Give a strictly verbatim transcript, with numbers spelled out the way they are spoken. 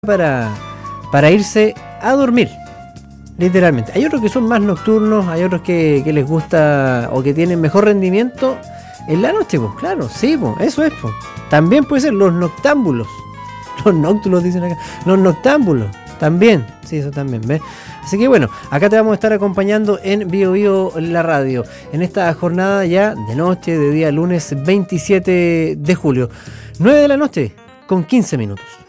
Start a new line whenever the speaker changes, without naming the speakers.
para, para irse a dormir, literalmente. Hay otros que son más nocturnos, hay otros que, que les gusta o que tienen mejor rendimiento en la noche, pues claro, sí, pues, eso es, pues. También puede ser los noctámbulos, los noctulos dicen acá, los noctámbulos, también, sí, eso también, ¿ves? Así que bueno, acá te vamos a estar acompañando en Bio Bio la radio, en esta jornada ya de noche, de día lunes veintisiete de julio, nueve de la noche con quince minutos.